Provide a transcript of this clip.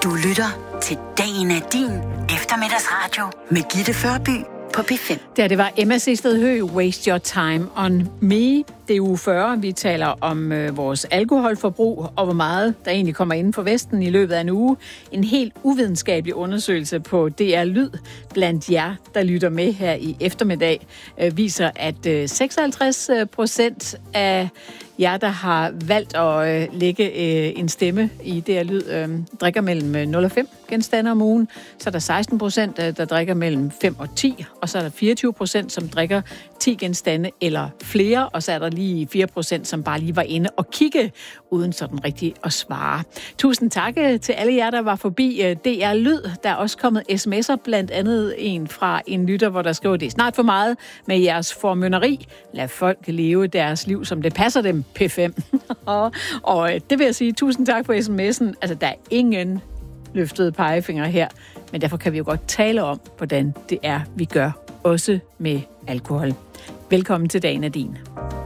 Du lytter til Dagen er din eftermiddagsradio med Gitte Førby på P5. Det var Emma Sisted Høgh, Waste Your Time on Me. Det er uge 40. Vi taler om vores alkoholforbrug og hvor meget der egentlig kommer inden for Vesten i løbet af en uge. En helt uvidenskabelig undersøgelse på DR Lyd blandt jer, der lytter med her i eftermiddag, viser, at 56% af jer, der har valgt at lægge en stemme i DR Lyd, drikker mellem 0 og 5 genstande om ugen. Så er der 16%, der drikker mellem 5 og 10, og så er der 24%, som drikker 10 genstande eller flere, og så er der lige 4%, som bare lige var inde og kigge, uden sådan rigtig at svare. Tusind tak til alle jer, der var forbi DR Lyd. Der er også kommet sms'er, blandt andet en fra en lytter, hvor der skriver, det er snart for meget med jeres formynderi. Lad folk leve deres liv, som det passer dem, P5. og det vil jeg sige, tusind tak for sms'en. Altså, der er ingen løftede pegefinger her, men derfor kan vi jo godt tale om, hvordan det er, vi gør, også med alkohol. Velkommen til Dagen er din.